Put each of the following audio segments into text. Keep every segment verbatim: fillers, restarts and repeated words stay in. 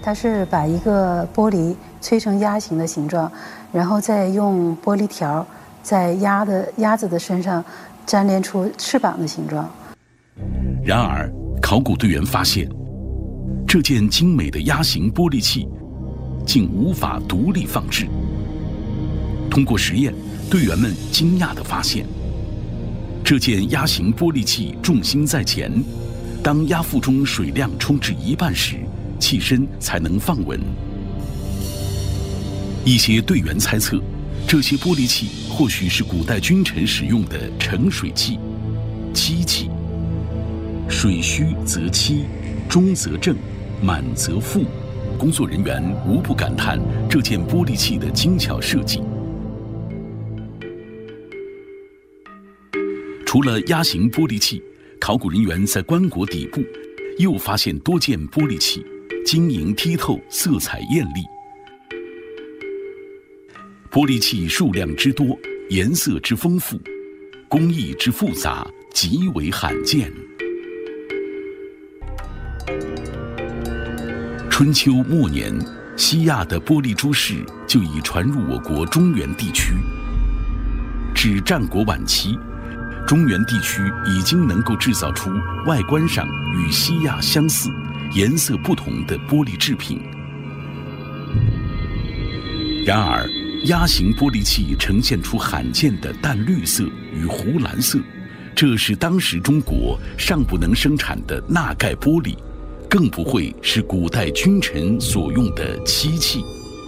它是把一个玻璃吹成鸭形的形状，然后再用玻璃条在鸭的鸭子的身上粘连出翅膀的形状。 然而，考古队员发现，这件精美的鸭形玻璃器竟无法独立放置。通过实验，队员们惊讶地发现，这件鸭形玻璃器重心在前，当鸭腹中水量充至一半时，器身才能放稳。一些队员猜测，这些玻璃器或许是古代君臣使用的盛水器、漆器。水虚则漆，中则正，满则覆。工作人员无不感叹这件玻璃器的精巧设计。除了鸭形玻璃器，考古人员在棺椁底部又发现多件玻璃器，晶莹剔透，色彩艳丽。玻璃器数量之多，颜色之丰富，工艺之复杂，极为罕见。春秋末年，西亚的玻璃珠饰就已传入我国中原地区。至战国晚期，中原地区已经能够制造出外观上与西亚相似、颜色不同的玻璃制品。然而，鸭形玻璃器呈现出罕见的淡绿色与湖蓝色，这是当时中国尚不能生产的钠钙玻璃，更不会是古代君臣所用的漆器。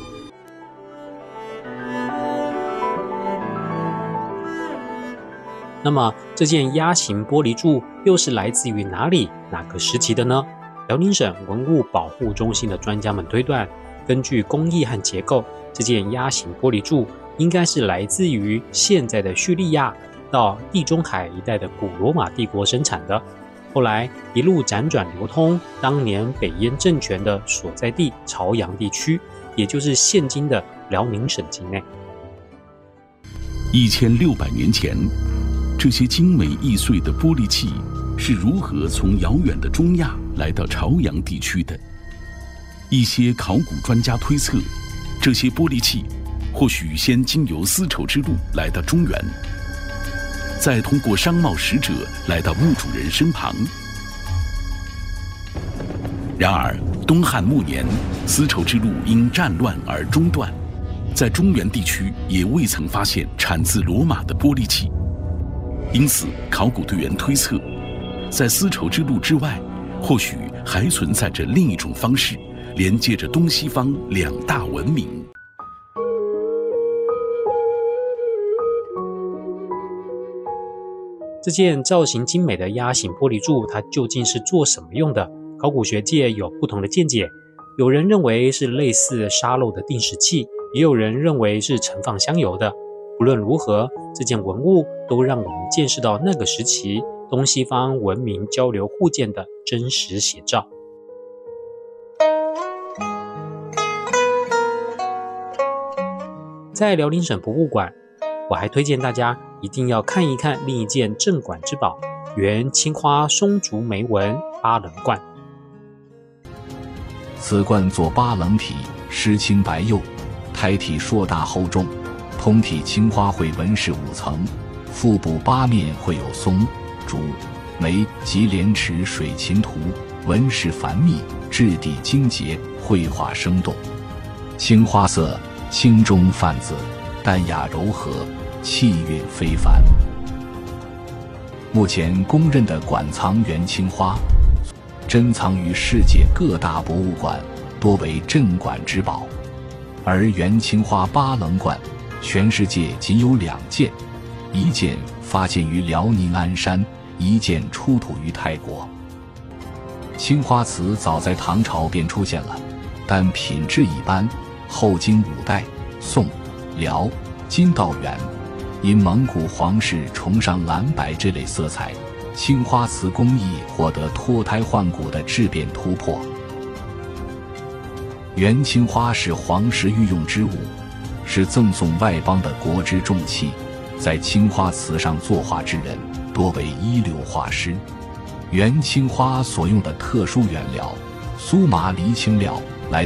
那么，这件鸭形玻璃柱又是来自于哪里、哪个时期的呢？辽宁省文物保护中心的专家们推断，根据工艺和结构，这件鸭形玻璃柱应该是来自于现在的叙利亚到地中海一带的古罗马帝国生产的。后来一路辗转流通当年北燕政权的所在地朝阳地区，也就是现今的辽宁省境内。 一千六百年前，这些精美易碎的玻璃器是如何从遥远的中亚来到朝阳地区的？一些考古专家推测，这些玻璃器或许先经由丝绸之路来到中原，再通过商贸使者来到墓主人身旁。然而，东汉末年，丝绸之路因战乱而中断，在中原地区也未曾发现产自罗马的玻璃器。因此，考古队员推测，在丝绸之路之外，或许还存在着另一种方式，连接着东西方两大文明。 这件造型精美的鸭形玻璃柱，它究竟是做什么用的？考古学界有不同的见解。有人认为是类似沙漏的定时器，也有人认为是盛放香油的。不论如何，这件文物都让我们见识到那个时期东西方文明交流互鉴的真实写照。在辽宁省博物馆，我还推荐大家一定要看一看另一件镇馆之宝——原青花松竹梅纹八棱罐。 此罐作八棱体，湿青白釉，胎体硕大厚重，通体青花卉纹饰五层，腹部八面绘有松、竹、梅及莲池水禽图，纹饰繁密，质地精洁，绘画生动。青花色青中泛紫，淡雅柔和，气韵非凡。目前公认的馆藏原青花，珍藏于世界各大博物馆，多为镇馆之宝。而原青花八棱罐，全世界仅有两件，一件发现于辽宁鞍山，一件出土于泰国。青花瓷早在唐朝便出现了，但品质一般，后经五代、宋、辽、金到元，因蒙古皇室崇尚蓝白这类色彩，青花瓷工艺获得脱胎换骨的质变突破。原青花是皇室御用之物，是赠送外邦的国之重器，在青花瓷上作画之人多为一流画师。原青花所用的特殊原料苏麻离青料